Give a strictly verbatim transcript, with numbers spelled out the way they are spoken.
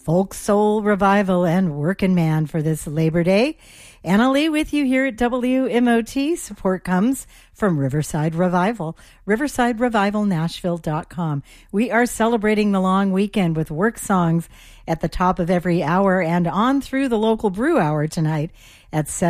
folk soul revival and working man for this Labor Day. Anna Lee with you here at W M O T. Support comes from Riverside Revival, riverside revival nashville dot com. We are celebrating the long weekend with work songs at the top of every hour and on through the local brew hour tonight at seven.